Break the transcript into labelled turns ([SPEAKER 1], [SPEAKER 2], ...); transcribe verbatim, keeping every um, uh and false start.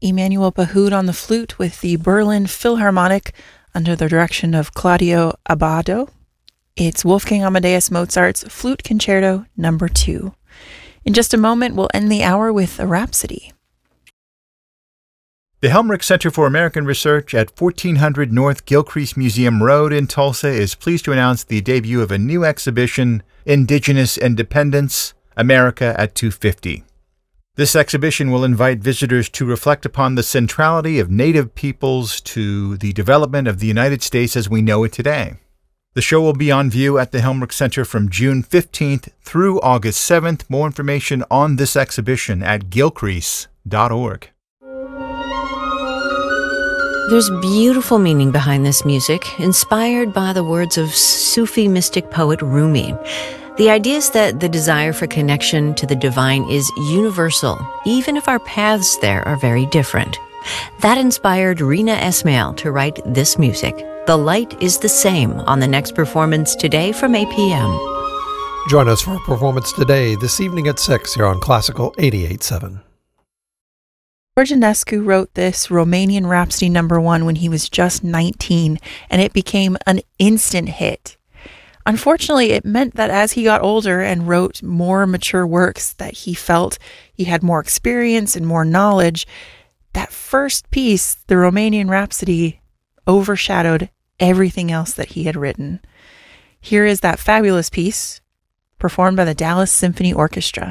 [SPEAKER 1] Emanuel Pahud on the flute with the Berlin Philharmonic under the direction of Claudio Abbado. It's Wolfgang Amadeus Mozart's Flute Concerto Number two. In just a moment, we'll end the hour with a Rhapsody.
[SPEAKER 2] The Helmrich Center for American Research at fourteen hundred North Gilcrease Museum Road in Tulsa is pleased to announce the debut of a new exhibition, Indigenous Independence, America at two fifty. This exhibition will invite visitors to reflect upon the centrality of Native peoples to the development of the United States as we know it today. The show will be on view at the Helmrich Center from June fifteenth through August seventh. More information on this exhibition at gilcrease dot org.
[SPEAKER 3] There's beautiful meaning behind this music, inspired by the words of Sufi mystic poet Rumi. The idea is that the desire for connection to the divine is universal, even if our paths there are very different. That inspired Rina Esmail to write this music. The Light is the Same on the next performance today from eight p.m.
[SPEAKER 4] Join us for a performance today, this evening at six here on Classical eighty-eight point seven.
[SPEAKER 1] George Enescu wrote this Romanian Rhapsody number one when he was just nineteen, and it became an instant hit. Unfortunately, it meant that as he got older and wrote more mature works, that he felt he had more experience and more knowledge, that first piece, the Romanian Rhapsody, overshadowed everything else that he had written. Here is that fabulous piece, performed by the Dallas Symphony Orchestra.